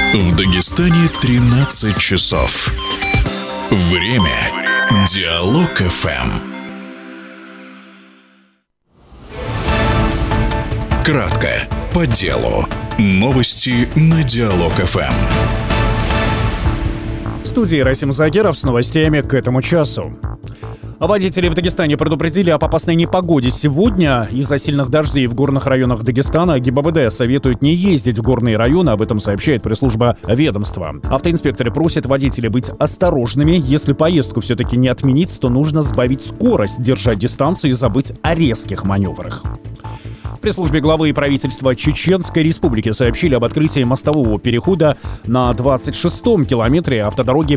В Дагестане 13 часов. Время Диалог ФМ. Кратко, по делу. Новости на Диалог ФМ. В студии Расим Загеров с новостями к этому часу. Водители в Дагестане предупредили об опасной непогоде сегодня. Из-за сильных дождей в горных районах Дагестана ГИБДД советует не ездить в горные районы, об этом сообщает пресс-служба ведомства. Автоинспекторы просят водителей быть осторожными. Если поездку все-таки не отменить, то нужно сбавить скорость, держать дистанцию и забыть о резких маневрах. В пресс-службе главы правительства Чеченской Республики сообщили об открытии мостового перехода на 26-м километре автодороги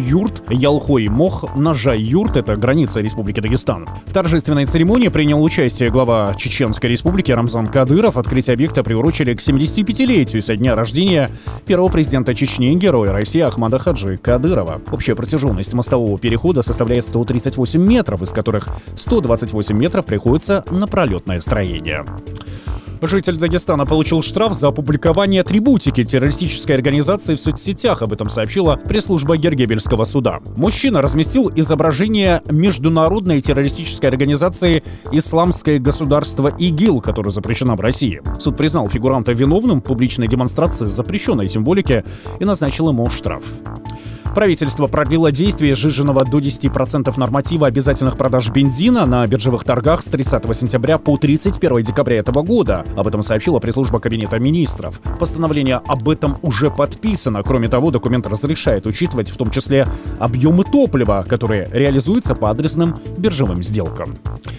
Бачи-Юрт-Ялхой-Мох на Жай-Юрт, это граница Республики Дагестан. В торжественной церемонии принял участие глава Чеченской Республики Рамзан Кадыров. Открытие объекта приурочили к 75-летию со дня рождения первого президента Чечни, героя России Ахмада Хаджи Кадырова. Общая протяженность мостового перехода составляет 138 метров, из которых 128 метров приходится на пролетное строение. Житель Дагестана получил штраф за опубликование атрибутики террористической организации в соцсетях. Об этом сообщила пресс-служба Гергебельского суда. Мужчина разместил изображение международной террористической организации «Исламское государство ИГИЛ», которая запрещена в России. Суд признал фигуранта виновным в публичной демонстрации запрещенной символики и назначил ему штраф. Правительство продлило действие сжиженного до 10% норматива обязательных продаж бензина на биржевых торгах с 30 сентября по 31 декабря этого года. Об этом сообщила пресс-служба Кабинета министров. Постановление об этом уже подписано. Кроме того, документ разрешает учитывать в том числе объемы топлива, которые реализуются по адресным биржевым сделкам.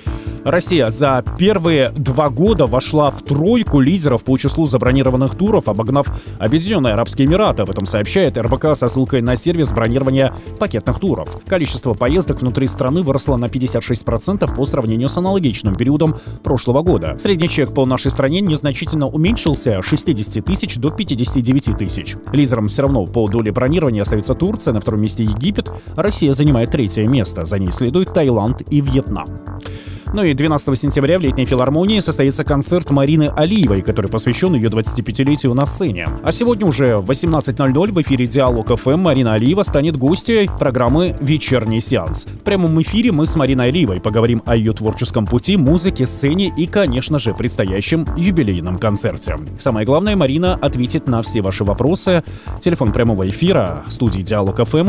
Россия за первые 2 года вошла в тройку лидеров по числу забронированных туров, обогнав Объединенные Арабские Эмираты. Об этом сообщает РБК со ссылкой на сервис бронирования пакетных туров. Количество поездок внутри страны выросло на 56% по сравнению с аналогичным периодом прошлого года. Средний чек по нашей стране незначительно уменьшился с 60 тысяч до 59 тысяч. Лидером все равно по доле бронирования остается Турция, на втором месте Египет, Россия занимает 3-е место. За ней следует Таиланд и Вьетнам. Ну и 12 сентября в Летней филармонии состоится концерт Марины Алиевой, который посвящен ее 25-летию на сцене. А сегодня уже в 18:00 в эфире Диалог ФМ Марина Алиева станет гостьей программы «Вечерний сеанс». В прямом эфире мы с Мариной Алиевой поговорим о ее творческом пути, музыке, сцене и, конечно же, предстоящем юбилейном концерте. Самое главное, Марина ответит на все ваши вопросы. Телефон прямого эфира студии Диалог ФМ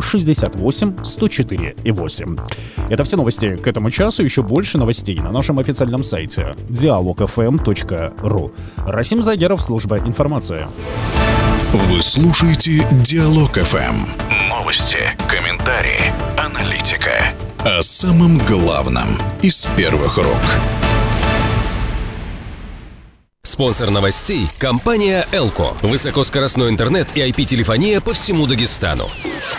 68 104 и 8. Это все новости к этому часу. Еще больше новостей на нашем официальном сайте dialogfm.ru. Расим Загеров, служба информации. Вы слушаете Диалог ФМ. Новости, комментарии, аналитика. О самом главном из первых рук. Спонсор новостей – компания «Элко». Высокоскоростной интернет и IP-телефония по всему Дагестану.